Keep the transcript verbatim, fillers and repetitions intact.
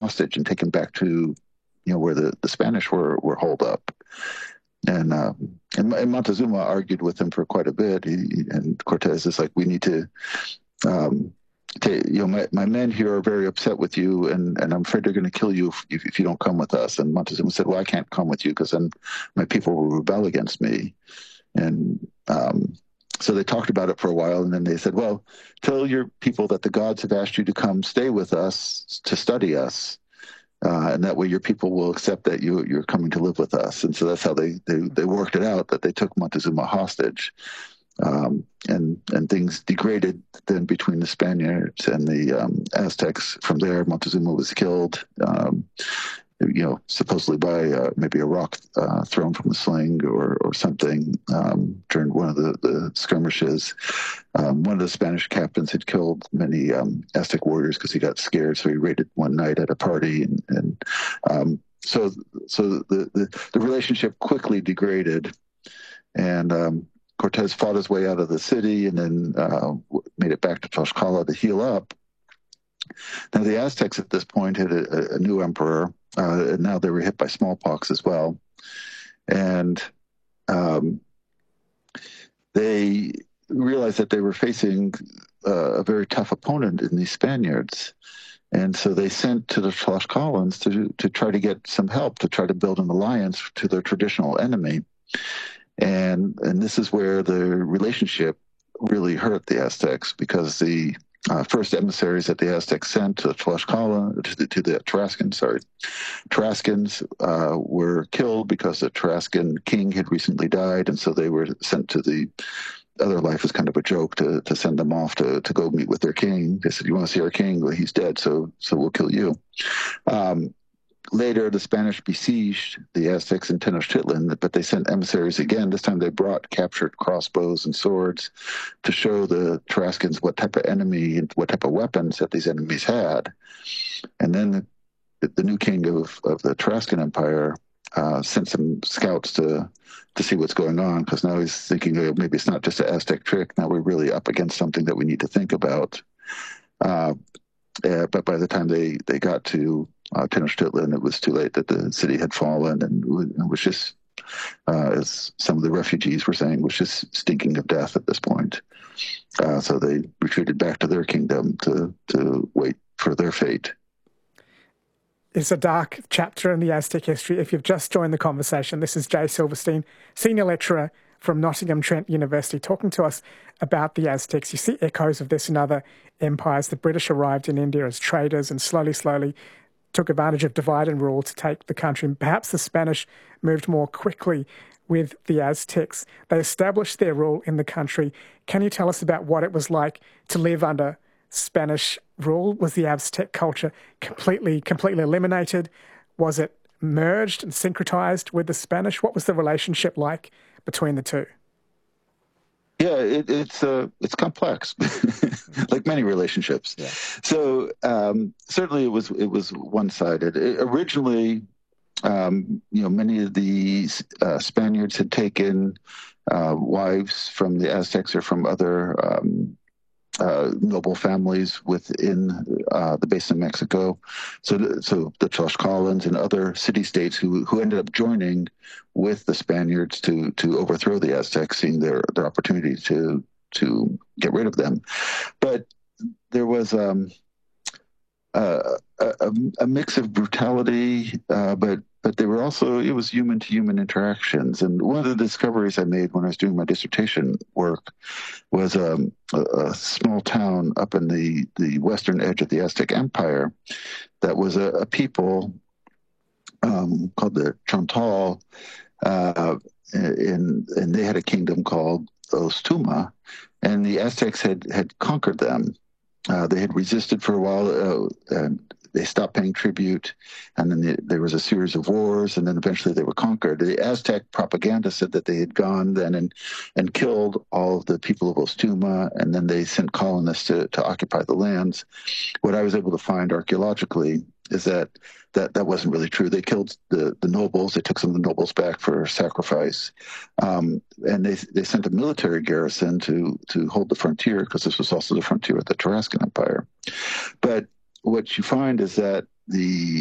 hostage and taken back to, you know, where the, the Spanish were, were holed up. And, uh, and and Montezuma argued with him for quite a bit. He, and Cortez is like, we need to, um, to, you know, my, my men here are very upset with you, and, and I'm afraid they're going to kill you if, if you don't come with us. And Montezuma said, well, I can't come with you because then my people will rebel against me. And um, so they talked about it for a while, and then they said, well, tell your people that the gods have asked you to come stay with us to study us. Uh, and that way your people will accept that you, you're coming to live with us. And so that's how they, they, they worked it out, that they took Montezuma hostage. Um, and, and things degraded then between the Spaniards and the um, Aztecs. From there, Montezuma was killed, um, you know, supposedly by uh, maybe a rock uh, thrown from a sling or, or something um, during one of the, the skirmishes. Um, one of the Spanish captains had killed many um, Aztec warriors because he got scared, so he raided one night at a party. And, and um, so so the, the, the relationship quickly degraded, and um, Cortez fought his way out of the city and then uh, made it back to Tlaxcala to heal up. Now, the Aztecs at this point had a, a new emperor, uh, and now they were hit by smallpox as well. And um, they realized that they were facing uh, a very tough opponent in these Spaniards. And so they sent to the Tlaxcalans to, to try to get some help, to try to build an alliance to their traditional enemy. And and this is where the relationship really hurt the Aztecs, because the uh, first emissaries that the Aztecs sent to Tlaxcala, to the, to the Tarascans, sorry, Tarascans uh, were killed because the Tarascan king had recently died, and so they were sent to the other life as kind of a joke to to send them off to to go meet with their king. They said, "You want to see our king? Well, he's dead, so so we'll kill you." Um, Later, the Spanish besieged the Aztecs in Tenochtitlan, but they sent emissaries again. This time they brought captured crossbows and swords to show the Tarascans what type of enemy and what type of weapons that these enemies had. And then the, the new king of, of the Tarascan Empire uh, sent some scouts to to see what's going on, because now he's thinking, oh, maybe it's not just an Aztec trick. Now we're really up against something that we need to think about. Uh, uh, but by the time they, they got to Uh, Tenochtitlan, it was too late, that the city had fallen, and it was just, uh, as some of the refugees were saying, was just stinking of death at this point. Uh, so they retreated back to their kingdom to, to wait for their fate. It's a dark chapter in the Aztec history. If you've just joined the conversation, this is Jay Silverstein, Senior Lecturer from Nottingham Trent University, talking to us about the Aztecs. You see echoes of this in other empires. The British arrived in India as traders and slowly, slowly took advantage of divide and rule to take the country. Perhaps the Spanish moved more quickly with the Aztecs. They established their rule in the country. Can you tell us about what it was like to live under Spanish rule? Was the Aztec culture completely, completely eliminated? Was it merged and syncretized with the Spanish? What was the relationship like between the two? Yeah, it, it's uh, it's complex, like many relationships. Yeah. So um, certainly it was it was one sided. Originally, um, you know, many of the uh, Spaniards had taken uh, wives from the Aztecs or from other um, uh, noble families within uh, the basin of Mexico. So, the, so the Tlaxcalans and other city-states who who ended up joining with the Spaniards to to overthrow the Aztecs, seeing their their opportunity to to get rid of them. But there was um, uh, a, a mix of brutality, uh, but but they were also, it was human to human interactions. And one of the discoveries I made when I was doing my dissertation work was um, a, a small town up in the the western edge of the Aztec Empire that was a, a people um, called the Chontal. Uh, and, and they had a kingdom called Ostuma, and the Aztecs had, had conquered them. Uh, they had resisted for a while, uh, and they stopped paying tribute, and then the, there was a series of wars, and then eventually they were conquered. The Aztec propaganda said that they had gone then and, and killed all of the people of Ostuma, and then they sent colonists to, to occupy the lands. What I was able to find archaeologically is that that, that wasn't really true. They killed the, the nobles. They took some of the nobles back for sacrifice. Um, and they they sent a military garrison to, to hold the frontier, because this was also the frontier of the Tarascan Empire. But what you find is that the